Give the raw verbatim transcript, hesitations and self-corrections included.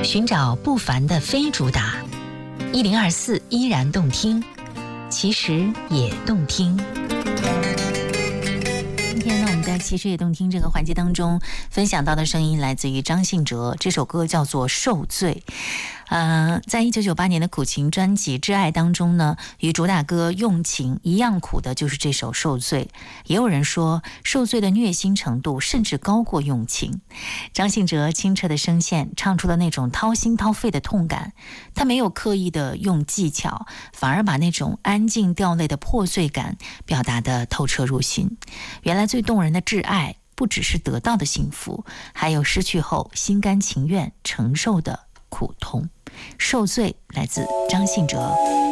寻找不凡的非主打，一零二四依然动听，其实也动听。今天呢，我们在其实也动听这个环节当中分享到的声音来自于张信哲，这首歌叫做《受罪》。呃，在一九九八年的苦情专辑《挚爱》当中呢，与主打歌《用情》一样苦的就是这首《受罪》。也有人说，《受罪》的虐心程度甚至高过《用情》。张信哲清澈的声线唱出了那种掏心掏肺的痛感，他没有刻意的用技巧，反而把那种安静掉泪的破碎感表达得透彻入心。原来最动人的挚爱，不只是得到的幸福，还有失去后心甘情愿承受的苦痛。受罪来自张信哲。